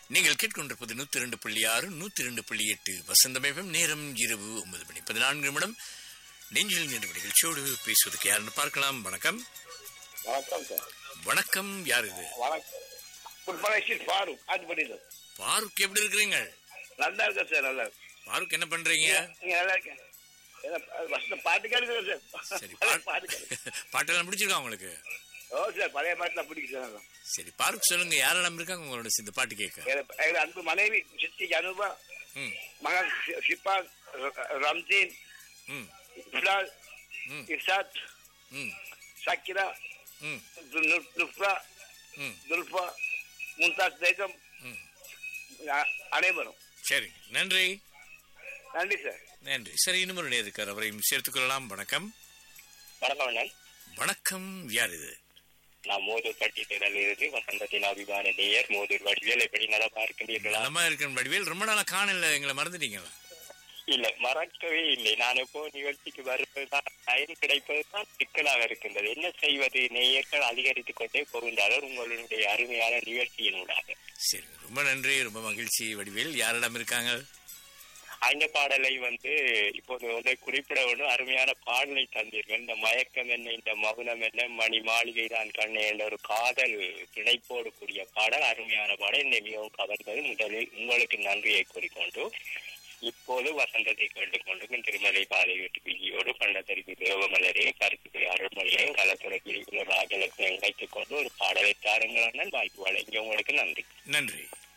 நீங்கள் கேட்கொண்டிருப்பது 102.6 102.8 வசந்தமேகம். நேரம் இரவு 9:14 நெஞ்சில் நின்று நிகழ்ச்சியோடு பேசுவதற்கு யாருன்னு பார்க்கலாம். வணக்கம். வணக்கம் சார். வணக்கம். யார் இது? வணக்கம். ஃபாரூக் ஆஜ்படியில். ஃபாரூக், எப்படி இருக்கிறீங்க? நல்லா இருக்கேன் சார். நல்லா இருக்கு. ஃபாரூக், என்ன பண்றீங்க? நீங்க நல்லா இருக்கேன். பாட்டு கேட்குறேன் சார். சரி, பாட்டெல்லாம் பிடிச்சிருக்கா உங்களுக்கு? ஓ சார், பழைய பாட்டுலாம் பிடிக்கும் சார். சரி, ஃபாரூக் சொல்லுங்க, யாரெல்லாம் இருக்காங்க உங்களோட இந்த பாட்டு கேட்க? எங்க அன்பு மனைவி சித்தி அனுபா, மகன் ஷிப்பான், ரம்ஜீன், இஃப்லால், இர்ஷாத், ஷாக்கிரா, நுஃப்ரா, துல்ஃபா, மும்தாஸ் பேகம், அனைவரும். சரி, நன்றி. நன்றி சார். நன்றி. சரி, இன்னும் ஒரு நேர் இருக்கார், அவரையும் சேர்த்துக் கொள்ளலாம். வணக்கம். வணக்கம். வணக்கம். யார் இது? நான் மோதூர் பட்டியலில் இருந்து வசந்தத்தின் அபிமான நேயர் மோதூர் வடிவேல். எப்படி நலமா இருக்கின்றீர்களா? நலமா இருக்கேன் வடிவேல். ரொம்ப நாளா காணல, எங்களை மறந்துட்டீங்களா? இல்ல, மறக்கவே இல்லை. நான் இப்போ நிகழ்ச்சிக்கு வருவதுதான், டைம் கிடைப்பதுதான் சிக்கலாக இருக்கின்றது. என்ன செய்வது? நேயர்கள் அதிகரித்துக் கொண்டே போகின்றார்கள் உங்களுடைய அருமையான நிகழ்ச்சியினூடாக. சரி, ரொம்ப நன்றி, ரொம்ப மகிழ்ச்சி வடிவேல். யாரிடம் இருக்காங்க? அந்த பாடலை இப்போது குறிப்பிட ஒன்று அருமையான பாடலை தந்தீர்கள். இந்த மயக்கம் என்ன, இந்த மௌனம் என்ன, மணி மாளிகை தான் கண்ணே என்ற ஒரு காதல் பிணைப்போடு கூடிய பாடல், அருமையான பாடல். என்னை மிகவும் கவர்ந்தது. முதலில் உங்களுக்கு நன்றியை கூறிக்கொண்டு இப்போது வசந்தத்தை கேட்டுக்கொண்டு திருமலை பாதை வெட்டு பிடியோடு கண்டதற்கு தேவமலரையும் கருத்துக்களை அருள்மொழியையும் கலத்துறை பிரிவுள்ள ராஜலட்சுமியை வைத்துக் கொண்டு ஒரு பாடலை தாருங்கள். வாய்ப்பு வழங்கி உங்களுக்கு நன்றி. நன்றி.